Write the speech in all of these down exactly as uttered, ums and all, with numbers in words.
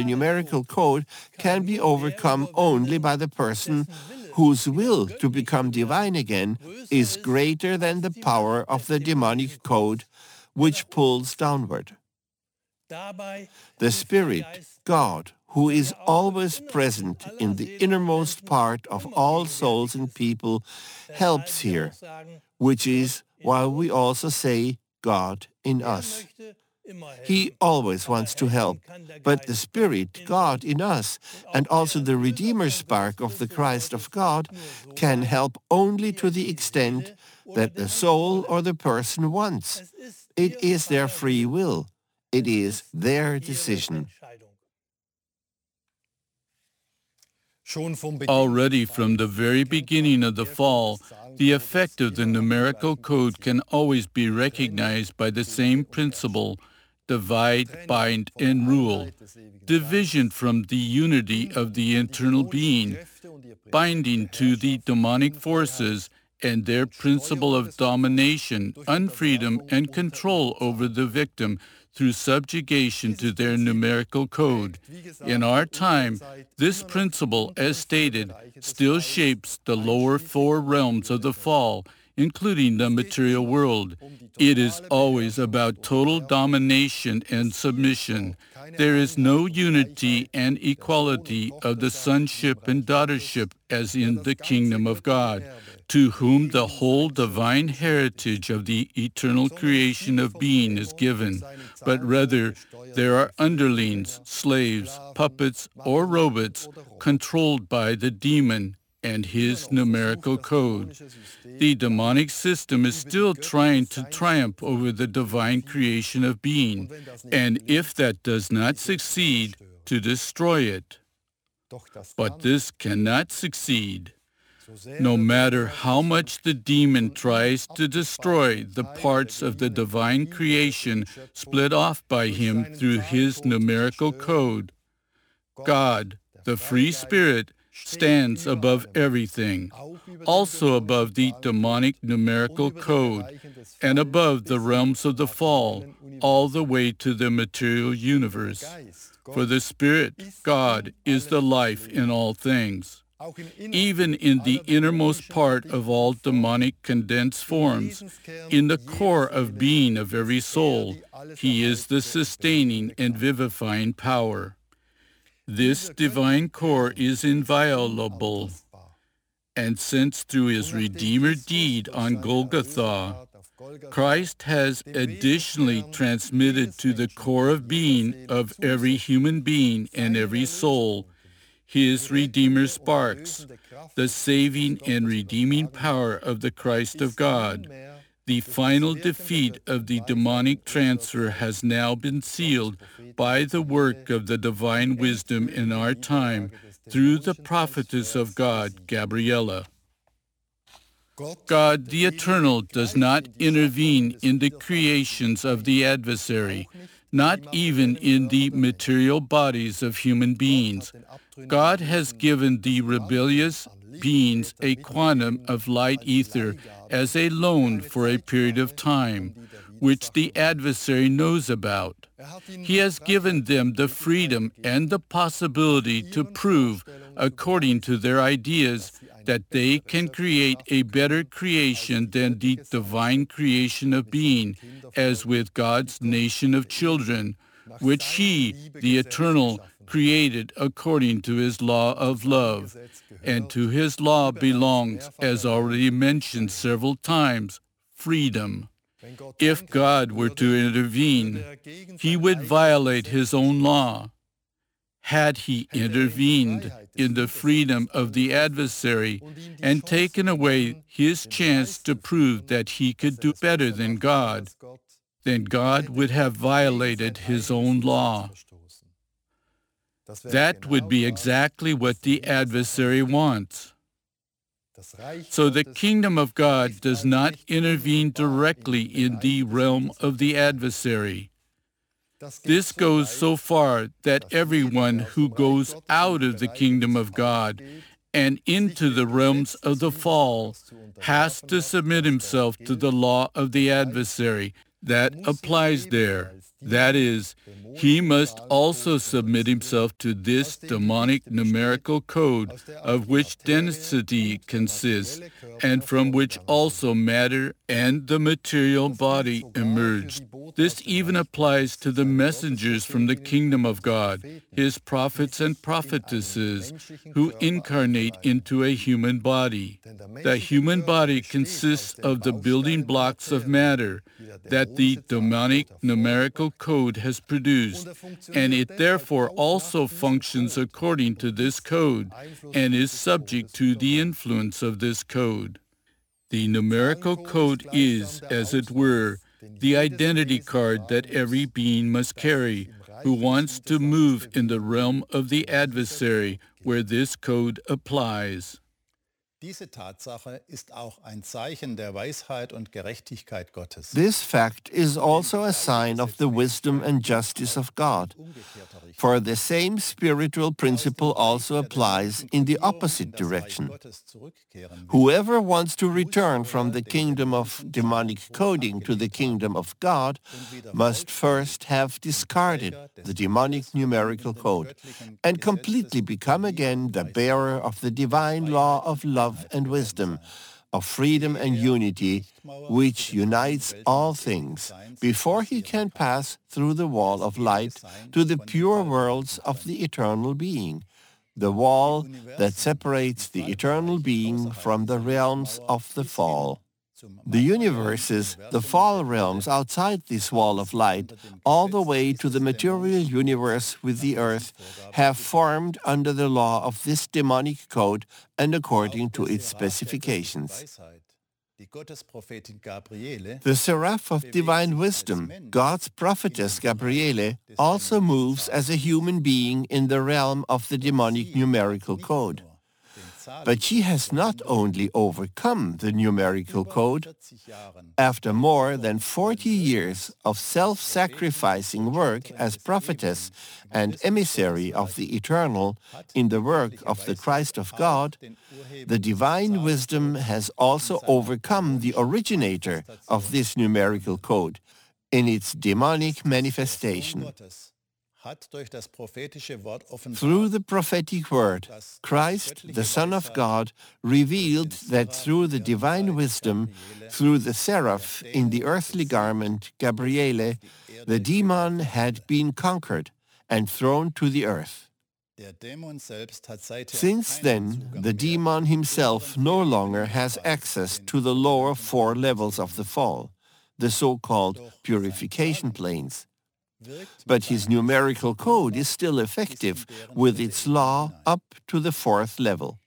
numerical code can be overcome only by the person whose will to become divine again is greater than the power of the demonic code which pulls downward. The Spirit, God, who is always present in the innermost part of all souls and people, helps here, which is why we also say God in us. He always wants to help, but the Spirit, God in us, and also the Redeemer spark of the Christ of God can help only to the extent that the soul or the person wants. It is their free will. It is their decision. Already from the very beginning of the fall, the effect of the numerical code can always be recognized by the same principle: divide, bind, and rule. Division from the unity of the internal being, binding to the demonic forces and their principle of domination, unfreedom, and control over the victim through subjugation to their numerical code. In our time, this principle, as stated, still shapes the lower four realms of the fall, including the material world. It is always about total domination and submission. There is no unity and equality of the sonship and daughtership as in the kingdom of God, to whom the whole divine heritage of the eternal creation of being is given, but rather there are underlings, slaves, puppets, or robots controlled by the demon and his numerical code. The demonic system is still trying to triumph over the divine creation of being, and if that does not succeed, to destroy it. But this cannot succeed. No matter how much the demon tries to destroy the parts of the divine creation split off by him through his numerical code, God, the free spirit, stands above everything, also above the demonic numerical code, and above the realms of the fall, all the way to the material universe. For the Spirit, God, is the life in all things. Even in the innermost part of all demonic condensed forms, in the core of being of every soul, He is the sustaining and vivifying power. This divine core is inviolable, and since through His Redeemer deed on Golgotha, Christ has additionally transmitted to the core of being of every human being and every soul His Redeemer sparks, the saving and redeeming power of the Christ of God. The final defeat of the demonic transfer has now been sealed by the work of the divine wisdom in our time through the prophetess of God, Gabriella. God, the Eternal, does not intervene in the creations of the adversary, not even in the material bodies of human beings. God has given the rebellious beings a quantum of light ether as a loan for a period of time, which the adversary knows about. He has given them the freedom and the possibility to prove, according to their ideas, that they can create a better creation than the divine creation of being, as with God's nation of children, which He, the Eternal, created according to His law of love. And to His law belongs, as already mentioned several times, freedom. If God were to intervene, He would violate His own law. Had He intervened in the freedom of the adversary and taken away his chance to prove that he could do better than God, then God would have violated His own law. That would be exactly what the adversary wants. So the kingdom of God does not intervene directly in the realm of the adversary. This goes so far that everyone who goes out of the kingdom of God and into the realms of the fall has to submit himself to the law of the adversary that applies there. That is, he must also submit himself to this demonic numerical code of which density consists, and from which also matter and the material body emerged. This even applies to the messengers from the kingdom of God, his prophets and prophetesses, who incarnate into a human body. The human body consists of the building blocks of matter that the demonic numerical code has produced, and it therefore also functions according to this code and is subject to the influence of this code. The numerical code is, as it were, the identity card that every being must carry who wants to move in the realm of the adversary where this code applies. Diese Tatsache ist auch ein Zeichen der Weisheit und Gerechtigkeit Gottes. This fact is also a sign of the wisdom and justice of God, for the same spiritual principle also applies in the opposite direction. Whoever wants to return from the kingdom of demonic coding to the kingdom of God must first have discarded the demonic numerical code and completely become again the bearer of the divine law of love and wisdom, of freedom and unity, which unites all things, before he can pass through the wall of light to the pure worlds of the eternal being, the wall that separates the eternal being from the realms of the fall. The universes, the fall realms outside this wall of light, all the way to the material universe with the earth, have formed under the law of this demonic code and according to its specifications. The seraph of divine wisdom, God's prophetess Gabriele, also moves as a human being in the realm of the demonic numerical code. But she has not only overcome the numerical code. After more than forty years of self-sacrificing work as prophetess and emissary of the eternal in the work of the Christ of God, the divine wisdom has also overcome the originator of this numerical code in its demonic manifestation. Through the prophetic word, Christ, the Son of God, revealed that through the divine wisdom, through the seraph in the earthly garment, Gabriele, the demon had been conquered and thrown to the earth. Since then, the demon himself no longer has access to the lower four levels of the fall, the so-called purification planes. But his numerical code is still effective with its law up to the fourth level.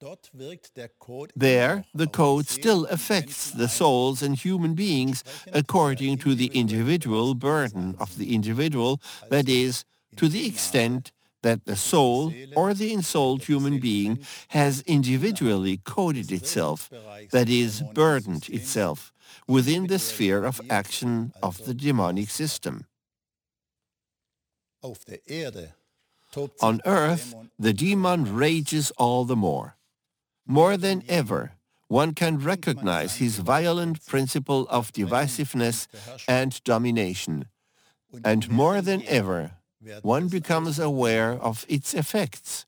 There, the code still affects the souls and human beings according to the individual burden of the individual, that is, to the extent that the soul or the ensouled human being has individually coded itself, that is, burdened itself, within the sphere of action of the demonic system. On earth, the demon rages all the more. More than ever, one can recognize his violent principle of divisiveness and domination, and more than ever, one becomes aware of its effects.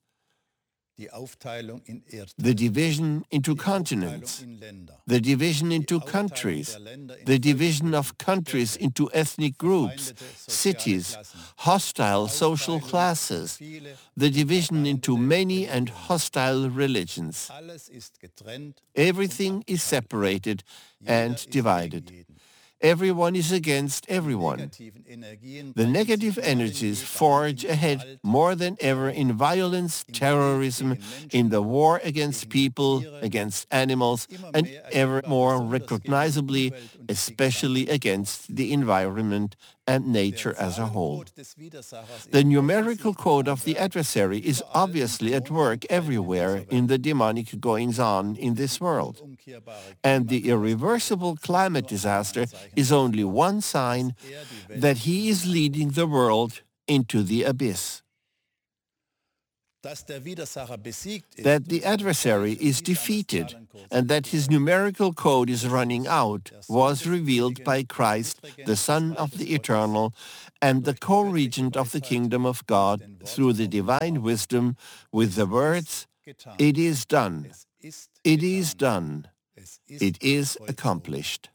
The division into continents, the division into countries, the division of countries into ethnic groups, cities, hostile social classes, the division into many and hostile religions. Everything is separated and divided. Everyone is against everyone. The negative energies forge ahead more than ever in violence, terrorism, in the war against people, against animals, and ever more recognizably, especially against the environment and nature as a whole. The numerical code of the adversary is obviously at work everywhere in the demonic goings-on in this world. And the irreversible climate disaster is only one sign that he is leading the world into the abyss. dass der Widersacher besiegt ist, that the adversary is defeated and that his numerical code is running out was revealed by Christ, the Son of the Eternal, and the co-regent of the kingdom of God through the divine wisdom with the words, "It is done, it is done, it is accomplished."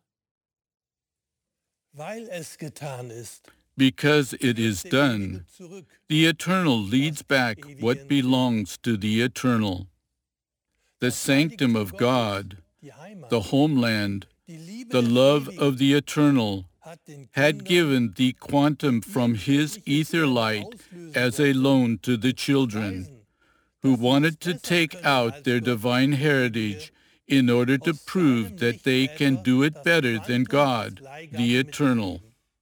Weil es getan ist, Because it is done, the Eternal leads back what belongs to the Eternal. The sanctum of God, die Heimat, the homeland, die Liebe the des love Ewigen of the Eternal, hat den had Kindern given the quantum from his ether light as a loan to the children, who wanted to take out their divine heritage in order to prove that they can do it better than God, the Eternal.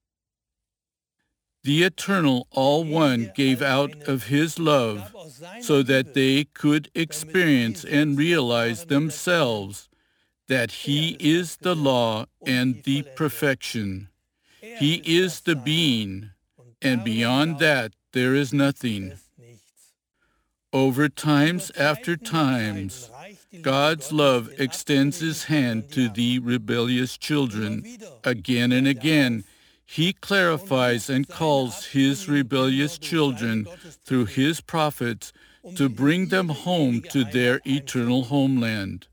The Eternal All One gave out of His love so that they could experience and realize themselves that He is the law and the perfection. He is the being, and beyond that there is nothing. Over times after times, God's love extends His hand to the rebellious children. Again and again, He clarifies and calls His rebellious children through His prophets to bring them home to their eternal homeland.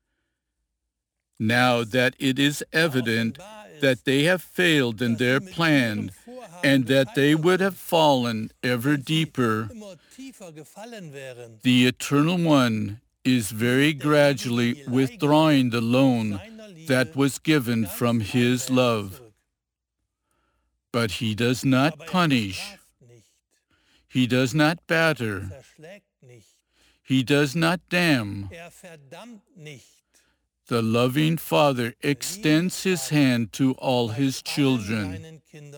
Now that it is evident that they have failed in their plan and that they would have fallen ever deeper, the Eternal One is very gradually withdrawing the loan that was given from His love. But He does not punish. He does not batter. He does not damn. The loving Father extends His hand to all His children.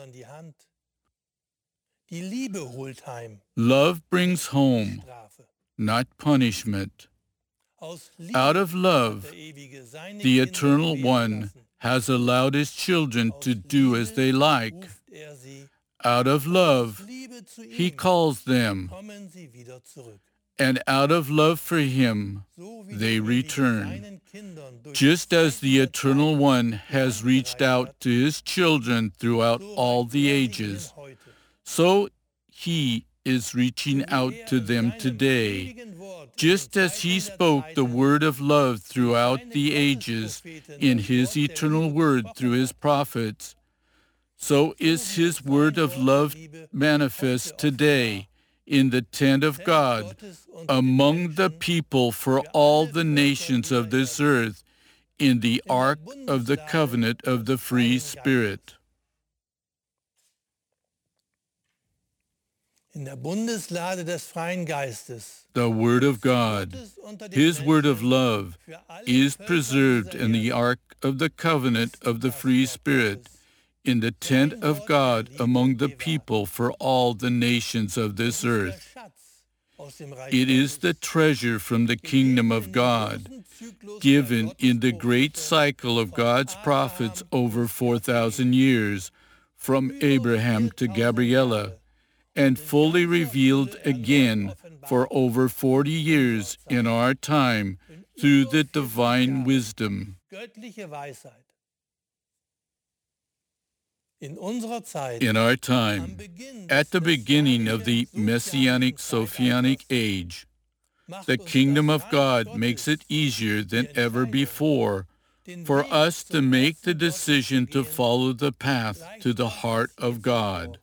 Love brings home, not punishment. Out of love, the Eternal One has allowed His children to do as they like. Out of love, He calls them, and out of love for Him, they return. Just as the Eternal One has reached out to His children throughout all the ages, so He is reaching out to them today. Just as He spoke the word of love throughout the ages in His eternal word through His prophets, so is His word of love manifest today in the tent of God among the people for all the nations of this earth in the ark of the covenant of the free Spirit. In der Bundeslade des freien Geistes, the Word of God, His word of love, is preserved in the ark of the covenant of the free Spirit, in the tent of God among the people for all the nations of this earth. It is the treasure from the kingdom of God, given in the great cycle of God's prophets over four thousand years, from Abraham to Gabriela, and fully revealed again for over forty years in our time through the divine wisdom. In our time, at the beginning of the Messianic Sophianic age, the kingdom of God makes it easier than ever before for us to make the decision to follow the path to the heart of God.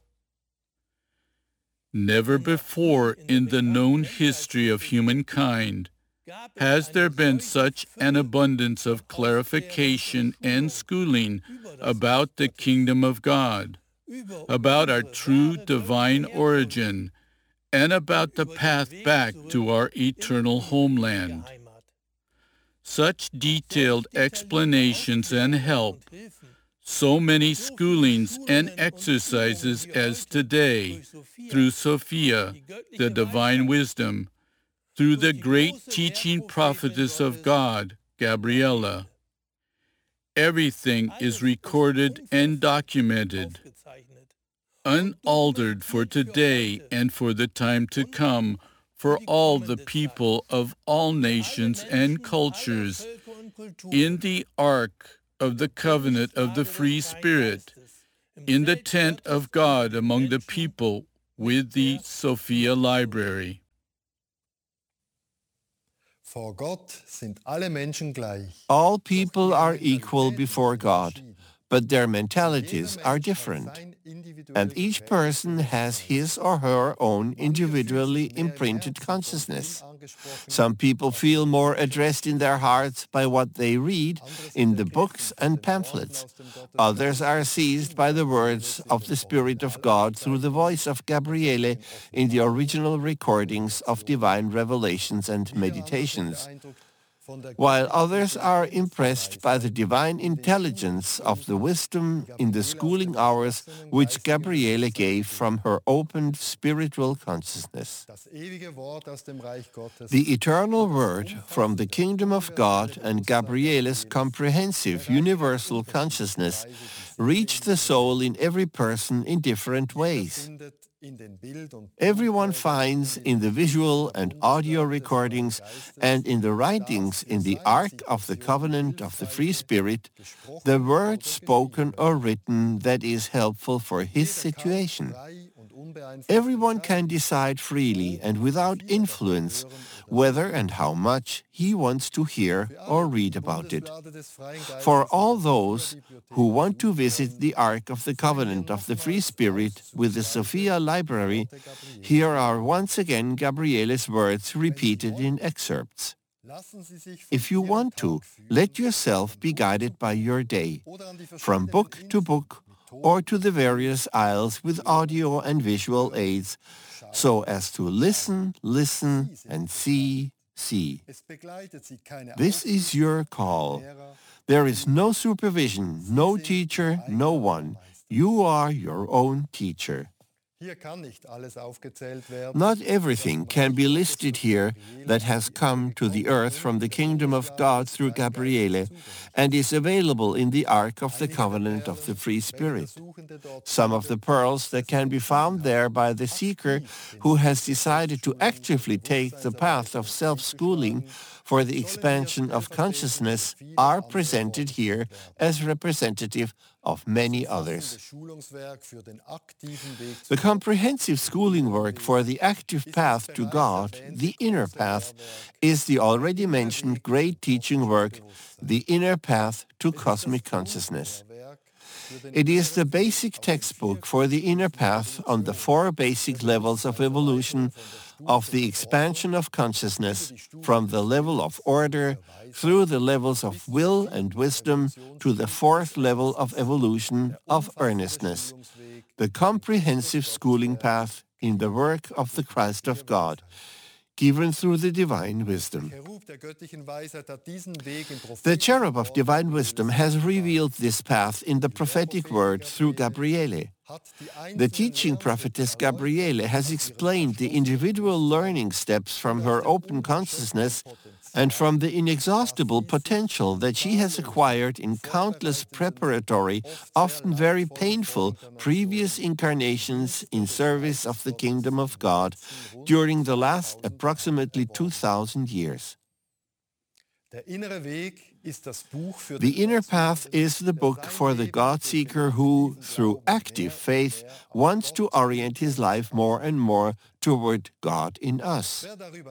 Never before in the known history of humankind has there been such an abundance of clarification and schooling about the kingdom of God, about our true divine origin, and about the path back to our eternal homeland. Such detailed explanations and help, so many schoolings and exercises as today, through Sophia, the divine wisdom, through the great teaching prophetess of God, Gabriela. Everything is recorded and documented, unaltered for today and for the time to come, for all the people of all nations and cultures in the ark of the covenant of the free Spirit, in the tent of God among the people with the Sophia Library. Vor Gott sind alle Menschen gleich. All people are equal before God, but their mentalities are different, and each person has his or her own individually imprinted consciousness. Some people feel more addressed in their hearts by what they read in the books and pamphlets. Others are seized by the words of the Spirit of God through the voice of Gabriele in the original recordings of divine revelations and meditations, while others are impressed by the divine intelligence of the wisdom in the schooling hours which Gabriele gave from her opened spiritual consciousness. The eternal word from the kingdom of God and Gabriele's comprehensive universal consciousness reach the soul in every person in different ways. Everyone finds in the visual and audio recordings and in the writings in the Ark of the Covenant of the Free Spirit the word spoken or written that is helpful for his situation. Everyone can decide freely and without influence whether and how much he wants to hear or read about it. For all those who want to visit the Ark of the Covenant of the Free Spirit with the Sophia Library, here are once again Gabriele's words repeated in excerpts. If you want to, let yourself be guided by your day, from book to book, or to the various aisles with audio and visual aids, so as to listen, listen, and see, see. This is your call. There is no supervision, no teacher, no one. You are your own teacher. Not everything can be listed here that has come to the earth from the kingdom of God through Gabriele and is available in the Ark of the Covenant of the Free Spirit. Some of the pearls that can be found there by the seeker who has decided to actively take the path of self-schooling for the expansion of consciousness are presented here as representative of many others. The comprehensive schooling work for the active path to God, the inner path, is the already mentioned great teaching work, The Inner Path to Cosmic Consciousness. It is the basic textbook for the inner path on the four basic levels of evolution of the expansion of consciousness from the level of order through the levels of will and wisdom to the fourth level of evolution of earnestness, the comprehensive schooling path in the work of the Christ of God, given through the divine wisdom. The cherub of divine wisdom has revealed this path in the prophetic word through Gabriele. The teaching prophetess Gabriele has explained the individual learning steps from her open consciousness and from the inexhaustible potential that she has acquired in countless preparatory, often very painful, previous incarnations in service of the kingdom of God during the last approximately two thousand years. The Inner Path is the book for the God-seeker who, through active faith, wants to orient his life more and more toward God in us.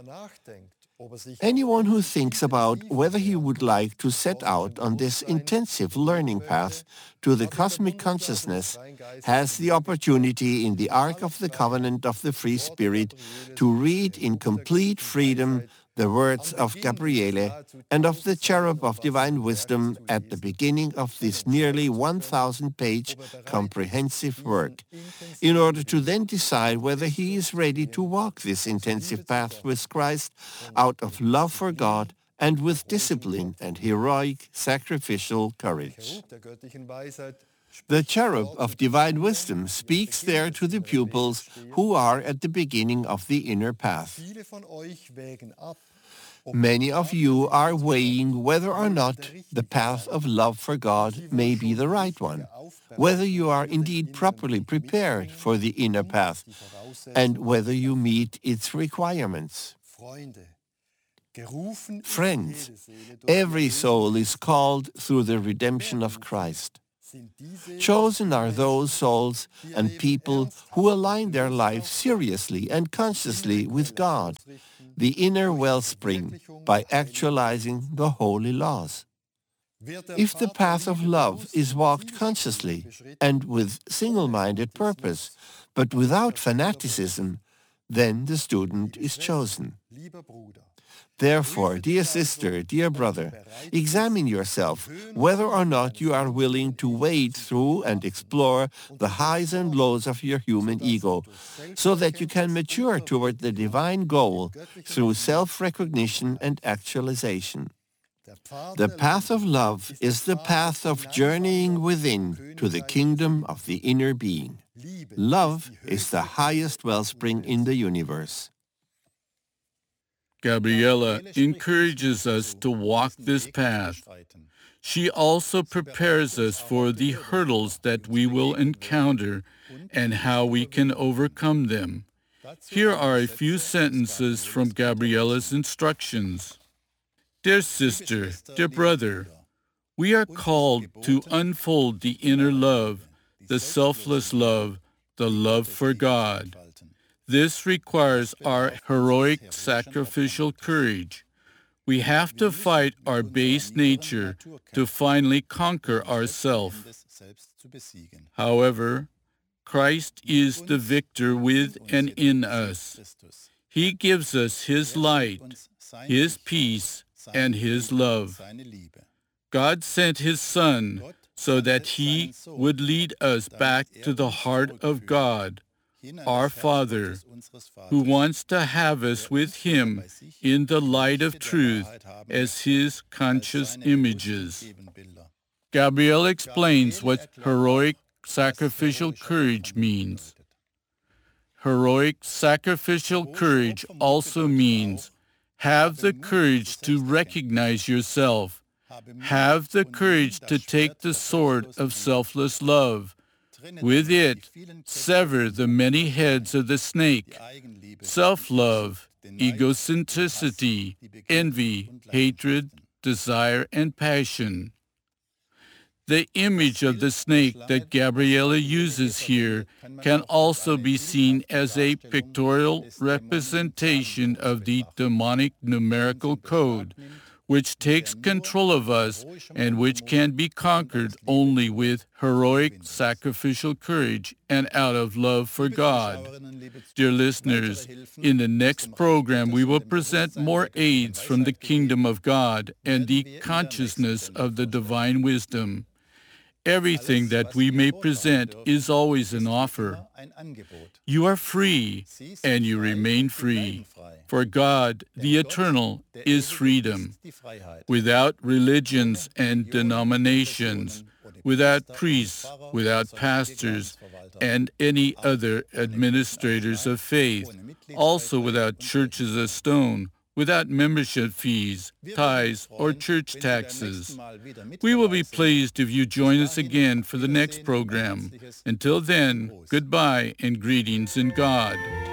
Anyone who thinks about whether he would like to set out on this intensive learning path to the cosmic consciousness has the opportunity in the Ark of the Covenant of the Free Spirit to read in complete freedom the words of Gabriele and of the cherub of divine wisdom at the beginning of this nearly one thousand page comprehensive work, in order to then decide whether he is ready to walk this intensive path with Christ out of love for God and with discipline and heroic sacrificial courage. The cherub of divine wisdom speaks there to the pupils who are at the beginning of the inner path. Many of you are weighing whether or not the path of love for God may be the right one, whether you are indeed properly prepared for the inner path, and whether you meet its requirements. Friends, every soul is called through the redemption of Christ. Chosen are those souls and people who align their lives seriously and consciously with God, the inner wellspring, by actualizing the holy laws. If the path of love is walked consciously and with single-minded purpose, but without fanaticism, then the student is chosen. Therefore, dear sister, dear brother, examine yourself whether or not you are willing to wade through and explore the highs and lows of your human ego, so that you can mature toward the divine goal through self-recognition and actualization. The path of love is the path of journeying within to the kingdom of the inner being. Love is the highest wellspring in the universe. Gabriela encourages us to walk this path. She also prepares us for the hurdles that we will encounter and how we can overcome them. Here are a few sentences from Gabriela's instructions. Dear sister, dear brother, we are called to unfold the inner love, the selfless love, the love for God. This requires our heroic sacrificial courage. We have to fight our base nature to finally conquer ourself. However, Christ is the victor with and in us. He gives us His light, His peace, and His love. God sent His Son so that He would lead us back to the heart of God, our Father, who wants to have us with Him in the light of truth as His conscious images. Gabriel explains what heroic sacrificial courage means. Heroic sacrificial courage also means have the courage to recognize yourself, have the courage to take the sword of selfless love. With it, sever the many heads of the snake: self-love, egocentricity, envy, hatred, desire, and passion. The image of the snake that Gabriela uses here can also be seen as a pictorial representation of the demonic numerical code, which takes control of us and which can be conquered only with heroic sacrificial courage and out of love for God. Dear listeners, in the next program we will present more aids from the kingdom of God and the consciousness of the divine wisdom. Everything that we may present is always an offer. You are free, and you remain free, for God, the Eternal, is freedom. Without religions and denominations, without priests, without pastors, and any other administrators of faith, also without churches of stone, without membership fees, tithes, or church taxes. We will be pleased if you join us again for the next program. Until then, goodbye and greetings in God.